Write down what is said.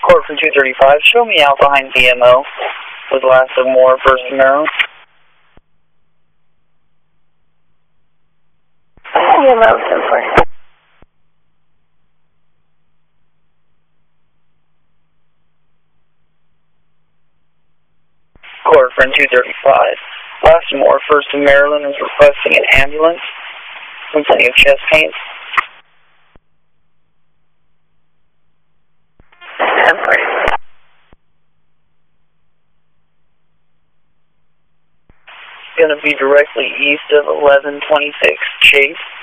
Court from 235, show me out behind BMO with last of Moore, First and Maryland. BMO, 10-4. Court from 235, last of Moore, First and Maryland is requesting an ambulance. Plenty of chest pain. 10-4. Going to be directly east of 1126 Chase.